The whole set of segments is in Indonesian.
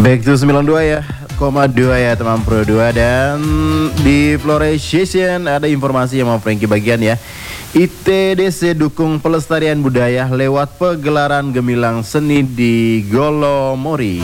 Back to 92 ya, koma 2 ya teman Pro 2. Dan di Floration ada informasi yang mau Frankie bagian ya. ITDC dukung pelestarian budaya lewat pegelaran gemilang seni di Golomori.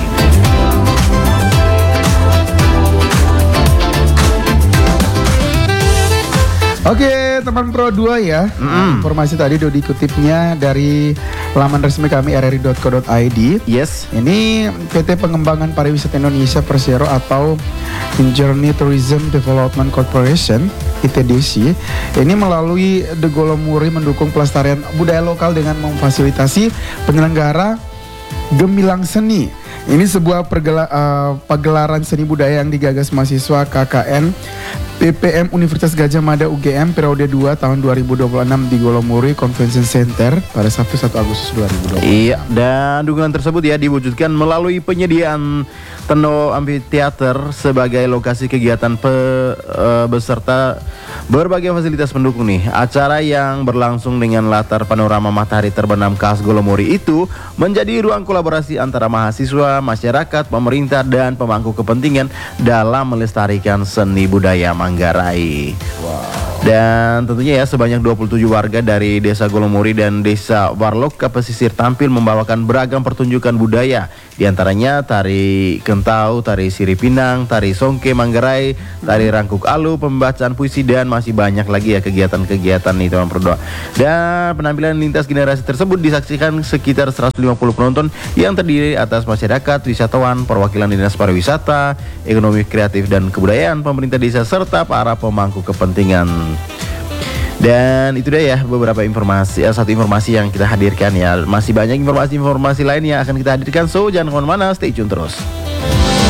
Oke, teman Pro 2 ya. Informasi tadi udah dikutipnya dari laman resmi kami rri.co.id. Yes. Ini PT Pengembangan Pariwisata Indonesia Persero atau Journey Tourism Development Corporation ITDC ini melalui The Golomori mendukung pelestarian budaya lokal dengan memfasilitasi penyelenggara gemilang seni. Ini sebuah pagelaran seni budaya yang digagas mahasiswa KKN PPM Universitas Gadjah Mada UGM periode 2 tahun 2026 di Golomori Convention Center pada Sabtu 1 Agustus 2020. Iya, dan dukungan tersebut ya diwujudkan melalui penyediaan Teno Amphitheater sebagai lokasi kegiatan beserta berbagai fasilitas pendukung nih. Acara yang berlangsung dengan latar panorama matahari terbenam khas Golomori itu menjadi ruang kolaborasi antara mahasiswa, masyarakat, pemerintah, dan pemangku kepentingan dalam melestarikan seni budaya Manggarai. Dan tentunya ya sebanyak 27 warga dari Desa Golomori dan Desa Warloka Pesisir tampil membawakan beragam pertunjukan budaya, diantaranya tari Kentau, tari Siripinang, tari Songke Manggarai, tari Rangkuk Alu, pembacaan puisi, dan masih banyak lagi ya kegiatan-kegiatan nih teman Pro 2. Dan penampilan lintas generasi tersebut disaksikan sekitar 150 penonton yang terdiri atas masyarakat, wisatawan, perwakilan dinas pariwisata, ekonomi kreatif dan kebudayaan, pemerintah desa serta para pemangku kepentingan. Dan itu dia ya beberapa informasi, satu informasi yang kita hadirkan ya. Masih banyak informasi-informasi lain yang akan kita hadirkan, so jangan kemana-mana, stay tune terus.